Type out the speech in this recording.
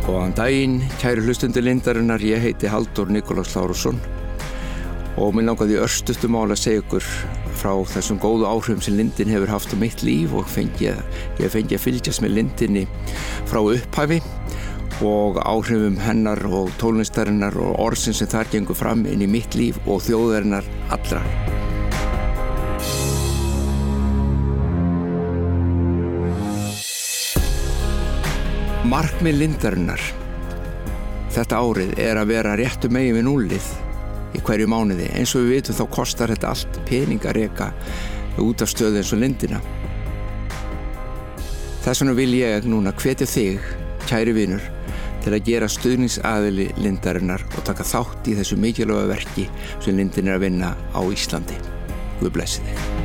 Góðan daginn, kæru hlustundur Lindarinnar, ég heiti Halldór Nikolás Lárusson og mér langaði í örstustu mál að segja ykkur frá þessum góðu áhrifum sem lindin hefur haft á mitt líf og ég fengi að fylgjast með lindinni frá upphafi og áhrifum hennar og tónlistarinnar og orðsin sem þar gengur fram inn í mitt líf og þjóðarinnar allra. Markmið lindarinnar þetta árið að vera réttu megin við núllið í hverju mánuði. Eins og við vitum þá kostar þetta allt pening að reka út af stöðu eins og lindina. Þess vegna vil ég núna hvetja þig, kæri vinur, til að gera stuðningsaðili lindarinnar og taka þátt í þessu mikilvæga verki sem lindin að vinna á Íslandi. Guð blessi þig.